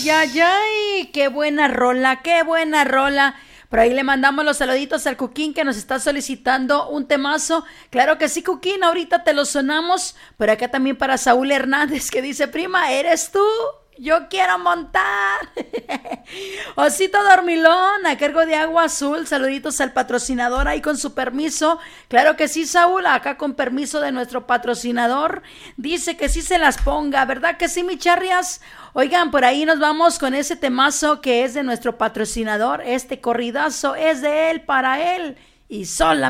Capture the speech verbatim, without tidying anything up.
Ay, ay, ay, qué buena rola, qué buena rola. Por ahí le mandamos los saluditos al Cuquín que nos está solicitando un temazo. Claro que sí, Cuquín, ahorita te lo sonamos. Pero acá también para Saúl Hernández que dice, prima, ¿eres tú? Yo quiero montar. Osito Dormilón, a cargo de Agua Azul. Saluditos al patrocinador ahí con su permiso. Claro que sí, Saúl, acá con permiso de nuestro patrocinador. Dice que sí se las ponga, ¿verdad que sí, mi charrias? Oigan, por ahí nos vamos con ese temazo que es de nuestro patrocinador. Este corridazo es de él, para él y solamente